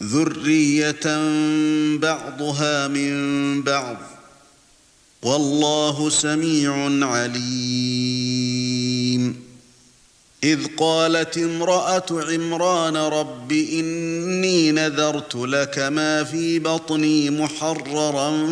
ذُرِّيَّةً بَعْضُهَا مِن بَعْضٍ وَاللَّهُ سَمِيعٌ عَلِيمٌ إِذْ قَالَتِ امْرَأَتُ عِمْرَانَ رَبِّ إِنِّي نَذَرْتُ لَكَ مَا فِي بَطْنِي مُحَرَّرًا